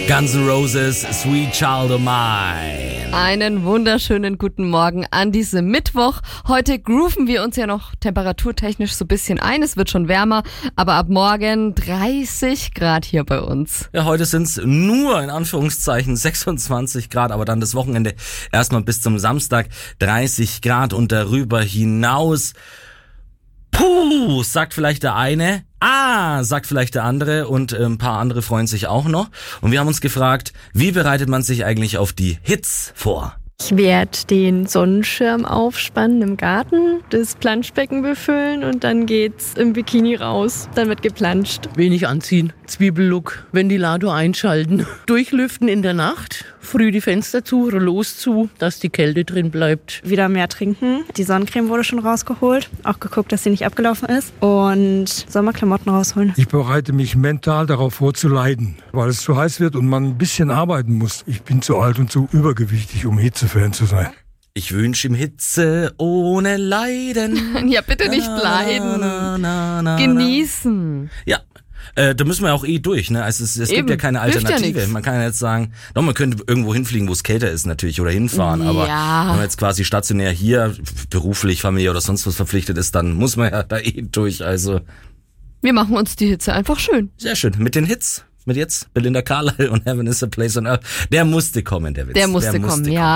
Guns N' Roses, Sweet Child of Mine. Einen wunderschönen guten Morgen an diesem Mittwoch. Heute grooven wir uns ja noch temperaturtechnisch so ein bisschen ein. Es wird schon wärmer, aber ab morgen 30 Grad hier bei uns. Ja, heute sind es nur in Anführungszeichen 26 Grad, aber dann das Wochenende erstmal bis zum Samstag 30 Grad und darüber hinaus. Puh, sagt vielleicht der eine, sagt vielleicht der andere und ein paar andere freuen sich auch noch. Und wir haben uns gefragt, wie bereitet man sich eigentlich auf die Hits vor? Ich werde den Sonnenschirm aufspannen im Garten, das Planschbecken befüllen und dann geht's im Bikini raus. Dann wird geplanscht. Wenig anziehen, Zwiebellook, Ventilator einschalten, durchlüften in der Nacht, früh die Fenster zu, Rollos zu, dass die Kälte drin bleibt. Wieder mehr trinken. Die Sonnencreme wurde schon rausgeholt, auch geguckt, dass sie nicht abgelaufen ist und Sommerklamotten rausholen. Ich bereite mich mental darauf vor zu leiden, weil es zu heiß wird und man ein bisschen arbeiten muss. Ich bin zu alt und zu übergewichtig, um Hitzefan zu sein. Ich wünsche ihm Hitze ohne Leiden. Ja, bitte nicht leiden. Genießen. Ja. Da müssen wir auch durch, ne? Also es gibt ja keine Alternative. Ja, man kann ja jetzt sagen, doch, man könnte irgendwo hinfliegen, wo es kälter ist natürlich oder hinfahren, aber wenn man jetzt quasi stationär hier beruflich, Familie oder sonst was verpflichtet ist, dann muss man ja da durch, also. Wir machen uns die Hitze einfach schön. Sehr schön. Mit den Hits, mit jetzt Belinda Carlisle und Heaven is a Place on Earth. Der musste kommen, der Witz. Der musste kommen, ja.